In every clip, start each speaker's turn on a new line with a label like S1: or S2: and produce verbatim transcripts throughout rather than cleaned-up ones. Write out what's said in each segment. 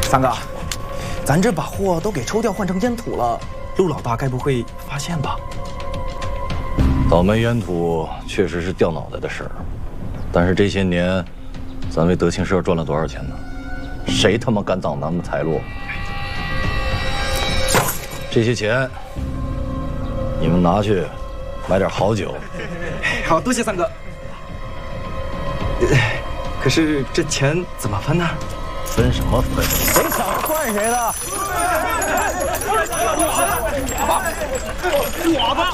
S1: 三哥，咱这把货都给抽调换成烟土了，陆老大该不会发现吧？
S2: 倒霉烟土确实是掉脑袋的事儿，但是这些年，咱为德庆社赚了多少钱呢？谁他妈敢挡咱们财路？这些钱，你们拿去买点好酒。
S1: 好，多谢三哥。可是这钱怎么分呢？
S2: 分什么分？
S1: 谁抢换谁的？
S3: 我吧，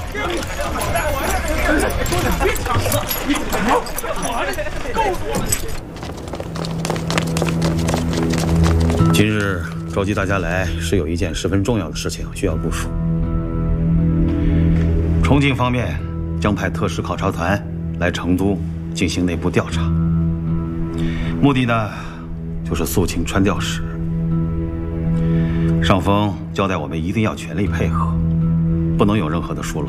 S3: 别抢了，我这够
S4: 我。今日召集大家来，是有一件十分重要的事情需要部署。重庆方面将派特使考察团来成都进行内部调查，目的呢，就是肃清传调使。上峰交代我们一定要全力配合，不能有任何的疏漏。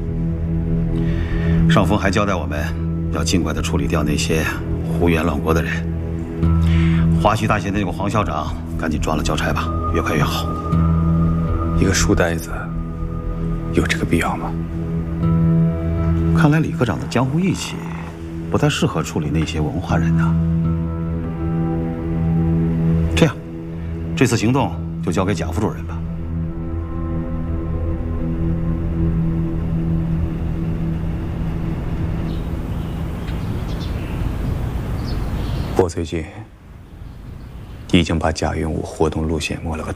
S4: 上峰还交代我们要尽快的处理掉那些胡言乱国的人。华胥大协的那个黄校长，赶紧抓了交差吧，越快越好。
S5: 一个书呆子，有这个必要吗？
S4: 看来李科长的江湖义气，不太适合处理那些文化人啊。这样，这次行动就交给贾副主任吧。
S5: 我最近已经把贾云武活动路线摸了个